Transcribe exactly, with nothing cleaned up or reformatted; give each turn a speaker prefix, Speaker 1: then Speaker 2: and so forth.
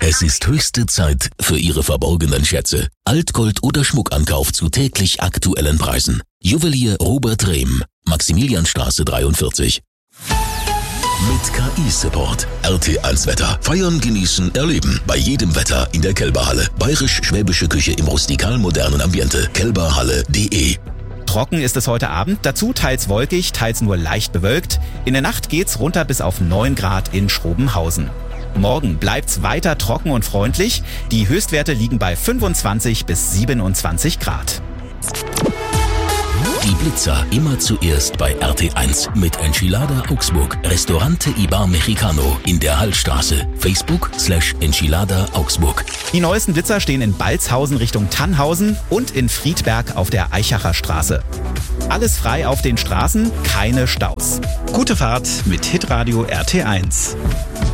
Speaker 1: Es ist höchste Zeit für Ihre verborgenen Schätze. Altgold oder Schmuckankauf zu täglich aktuellen Preisen. Juwelier Robert Rehm, Maximilianstraße dreiundvierzig. Mit K I-Support. R T eins Wetter. Feiern, genießen, erleben. Bei jedem Wetter in der Kälberhalle. Bayerisch-schwäbische Küche im rustikal-modernen Ambiente. kälberhalle punkt de.
Speaker 2: Trocken ist es heute Abend, dazu teils wolkig, teils nur leicht bewölkt. In der Nacht geht's runter bis auf neun Grad in Schrobenhausen. Morgen bleibt's weiter trocken und freundlich. Die Höchstwerte liegen bei fünfundzwanzig bis siebenundzwanzig Grad.
Speaker 1: Die Blitzer immer zuerst bei R T eins mit Enchilada Augsburg. Restaurante Ibar Mexicano in der Hallstraße. Facebook slash Enchilada Augsburg.
Speaker 2: Die neuesten Blitzer stehen in Balzhausen Richtung Tannhausen und in Friedberg auf der Eichacher Straße. Alles frei auf den Straßen, keine Staus. Gute Fahrt mit Hitradio R T eins.